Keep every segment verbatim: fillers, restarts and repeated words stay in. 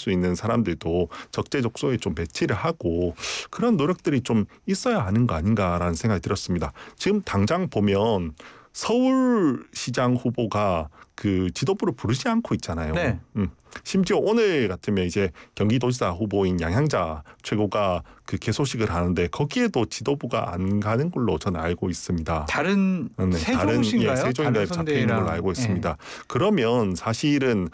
수 있는 사람들도 적재적소에 좀 배치를 하고 그런 노력들이 좀 있어야 하는 거 아닌가라는 생각이 들었습니다. 지금 당장 보면 서울시장 후보가 그 지도부를 부르지 않고 있잖아요. 네. 음. 심지어 오늘 같으면 이제 경기도지사 후보인 양향자 최고가 그 개소식을 하는데 거기에도 지도부가 안 가는 걸로 저는 알고 있습니다. 다른 네, 세종시인가요? 다른 예, 세종인가에 잡혀 있는 걸로 알고 있습니다. 예. 그러면 사실은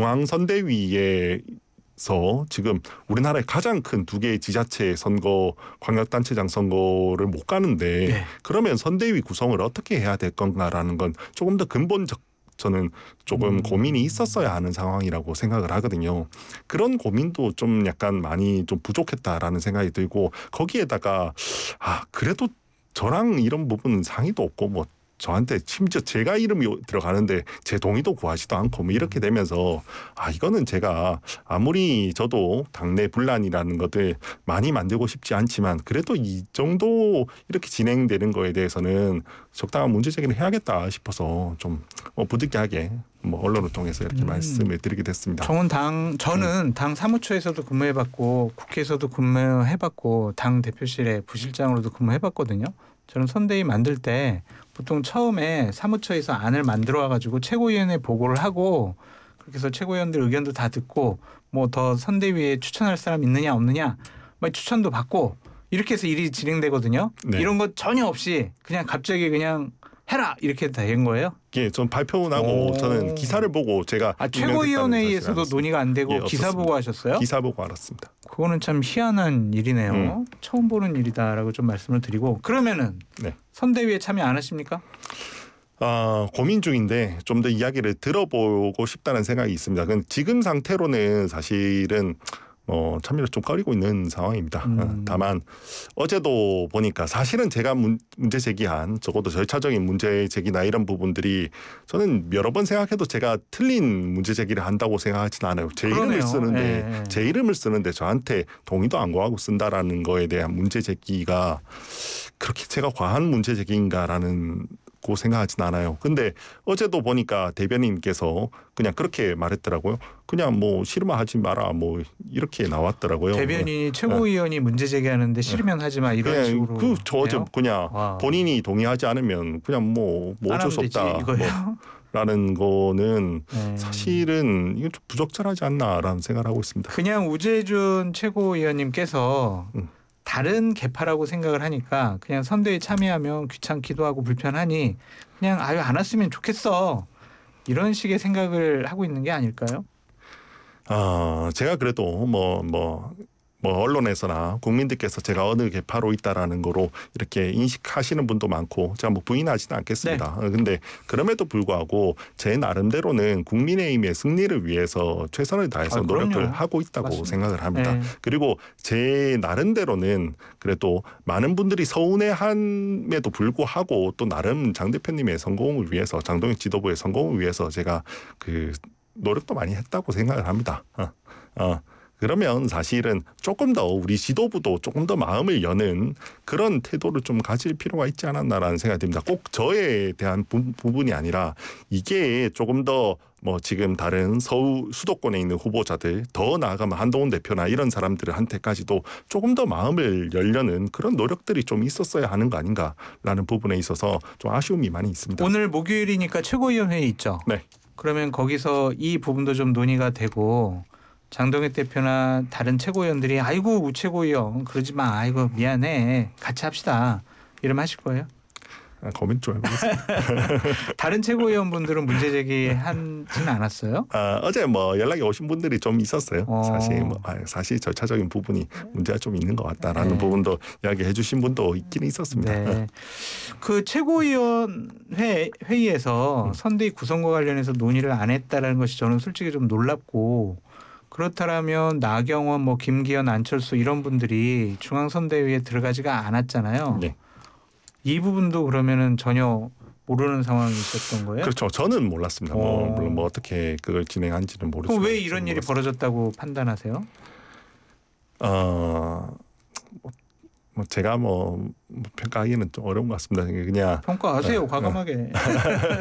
중앙선대위에 서 지금 우리나라의 가장 큰 두 개의 지자체 선거, 광역단체장 선거를 못 가는데 네. 그러면 선대위 구성을 어떻게 해야 될 건가라는 건 조금 더 근본적 저는 조금 음. 고민이 있었어야 하는 상황이라고 생각을 하거든요. 그런 고민도 좀 약간 많이 좀 부족했다라는 생각이 들고 거기에다가 아 그래도 저랑 이런 부분은 상의도 없고 뭐 저한테 심지어 제가 이름이 들어가는데 제 동의도 구하지도 않고 뭐 이렇게 되면서 아 이거는 제가 아무리 저도 당내 분란이라는 것들 많이 만들고 싶지 않지만 그래도 이 정도 이렇게 진행되는 거에 대해서는 적당한 문제 제기를 해야겠다 싶어서 좀 부득이하게 뭐 언론을 통해서 이렇게 음. 말씀을 드리게 됐습니다. 저는 당 저는 음. 당 사무처에서도 근무해봤고 국회에서도 근무해봤고 당 대표실에 부실장으로도 근무해봤거든요. 저는 선대위 만들 때 보통 처음에 사무처에서 안을 만들어 와가지고 최고위원회 보고를 하고 그렇게 해서 최고위원들 의견도 다 듣고 뭐 더 선대위에 추천할 사람 있느냐 없느냐 막 추천도 받고 이렇게 해서 일이 진행되거든요. 네. 이런 거 전혀 없이 그냥 갑자기 그냥 해라 이렇게 된 거예요? 예, 전 발표 나고 저는 기사를 보고 제가 아, 최고위원회에서도 논의가 안 되고 예, 기사 보고 하셨어요? 기사 보고 알았습니다. 그거는 참 희한한 일이네요. 음. 처음 보는 일이다라고 좀 말씀을 드리고 그러면은 네. 선대위에 참여 안 하십니까? 어, 고민 중인데 좀 더 이야기를 들어보고 싶다는 생각이 있습니다. 지금 상태로는 사실은 어, 참여를 좀 꺼리고 있는 상황입니다. 음. 다만 어제도 보니까 사실은 제가 문, 문제 제기한 적어도 절차적인 문제 제기나 이런 부분들이 저는 여러 번 생각해도 제가 틀린 문제 제기를 한다고 생각하지는 않아요. 제 그러네요. 이름을 쓰는데 네. 제 이름을 쓰는데 저한테 동의도 안 구하고 쓴다라는 거에 대한 문제 제기가 그렇게 제가 과한 문제 제기인가라는 고 생각하진 않아요. 근데 어제도 보니까 대변인께서 그냥 그렇게 말했더라고요. 그냥 뭐 싫으면 하지 마라 뭐 이렇게 나왔더라고요. 대변인이 최고위원이 네. 문제 제기하는데 싫으면 네. 하지 마 이런 식으로. 그 저 어제 그냥 와. 본인이 동의하지 않으면 그냥 뭐, 뭐 어쩔 수 없다. 뭐 라는 거는 네. 사실은 이건 좀 부적절하지 않나라는 생각을 하고 있습니다. 그냥 우재준 최고위원님께서 음. 다른 개파라고 생각을 하니까 그냥 선대에 참여하면 귀찮기도 하고 불편하니 그냥 아유 안 왔으면 좋겠어 이런 식의 생각을 하고 있는 게 아닐까요? 아 제가 그래도 뭐뭐 뭐, 뭐 언론에서나 국민들께서 제가 어느 개파로 있다라는 거로 이렇게 인식하시는 분도 많고 제가 뭐 부인하지는 않겠습니다. 네. 근데 그럼에도 불구하고 제 나름대로는 국민의힘의 승리를 위해서 최선을 다해서 아, 노력을 그럼요. 하고 있다고 맞습니다. 생각을 합니다. 네. 그리고 제 나름대로는 그래도 많은 분들이 서운해함에도 불구하고 또 나름 장 대표님의 성공을 위해서 장동혁 지도부의 성공을 위해서 제가 그 노력도 많이 했다고 생각을 합니다. 어, 어. 그러면 사실은 조금 더 우리 지도부도 조금 더 마음을 여는 그런 태도를 좀 가질 필요가 있지 않았나라는 생각이 듭니다. 꼭 저에 대한 부, 부분이 아니라 이게 조금 더 뭐 지금 다른 서울 수도권에 있는 후보자들 더 나아가면 한동훈 대표나 이런 사람들한테까지도 조금 더 마음을 열려는 그런 노력들이 좀 있었어야 하는 거 아닌가라는 부분에 있어서 좀 아쉬움이 많이 있습니다. 오늘 목요일이니까 최고위원회 있죠? 네. 그러면 거기서 이 부분도 좀 논의가 되고 장동혁 대표나 다른 최고위원들이 아이고 우최고위원 그러지 마 아이고 미안해 같이 합시다 이러면 하실 거예요? 아, 고민 좀 해보겠습니다. 다른 최고위원분들은 문제 제기하지는 않았어요? 아, 어제 뭐 연락이 오신 분들이 좀 있었어요. 어. 사실 뭐 아, 사실 절차적인 부분이 문제가 좀 있는 것 같다라는 네. 부분도 이야기해 주신 분도 있기는 있었습니다. 네. 그 최고위원회 회의에서 음. 선대위 구성과 관련해서 논의를 안 했다라는 것이 저는 솔직히 좀 놀랍고 그렇다면 나경원, 뭐 김기현, 안철수 이런 분들이 중앙선대위에 들어가지가 않았잖아요. 네. 이 부분도 그러면은 전혀 모르는 상황이 있었던 거예요? 그렇죠. 저는 몰랐습니다. 뭐, 물론 뭐 어떻게 그걸 진행한지는 모르지만. 그럼 왜 이런 일이 벌어졌다고 판단하세요? 어, 뭐 제가 뭐 평가하기는 좀 어려운 것 같습니다. 그냥 평가하세요. 어, 과감하게.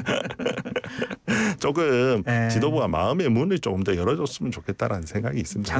조금 네. 지도부가 마음의 문을 조금 더 열어줬으면 좋겠다라는 생각이 있습니다.